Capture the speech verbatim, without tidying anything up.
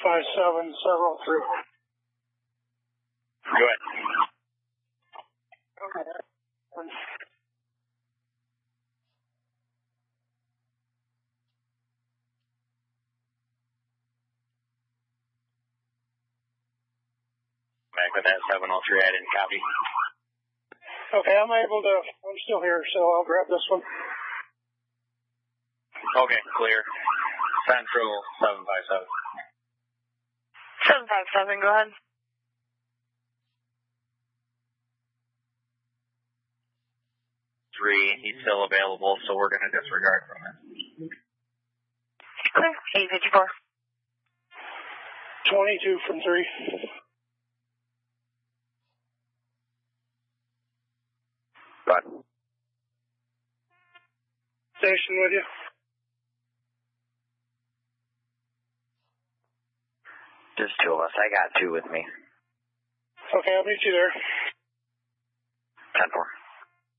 five seven, several three. Go ahead. Okay. Back with that seven oh three, I didn't copy. Okay, I'm able to, I'm still here, so I'll grab this one. Okay, clear. Central seven five seven. seven five seven, go ahead. Three, he's still available, so we're going to disregard from it. Clear. eight fifty-four. twenty-two from three. Go ahead. Station with you. Just two of us. I got two with me. Okay, I'll meet you there. ten four.